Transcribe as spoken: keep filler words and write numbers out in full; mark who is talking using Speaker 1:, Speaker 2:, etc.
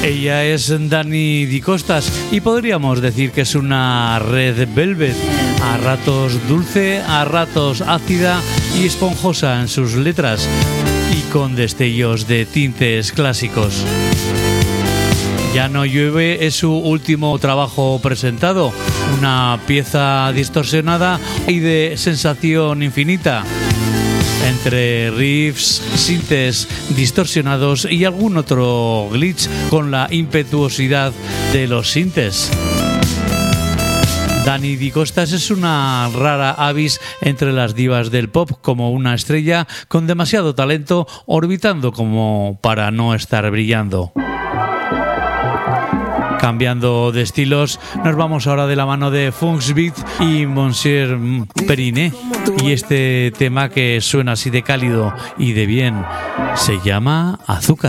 Speaker 1: Ella es Dani Di Costas y podríamos decir que es una Red Velvet, a ratos dulce, a ratos ácida y esponjosa en sus letras y con destellos de tintes clásicos. Ya no llueve es su último trabajo presentado, una pieza distorsionada y de sensación infinita, entre riffs, sintes distorsionados y algún otro glitch con la impetuosidad de los sintes. Dani Di Costas es una rara avis entre las divas del pop, como una estrella con demasiado talento orbitando como para no estar brillando. Cambiando de estilos, nos vamos ahora de la mano de Funks Beat y Monsieur Periné, y este tema que suena así de cálido y de bien se llama Azúcar.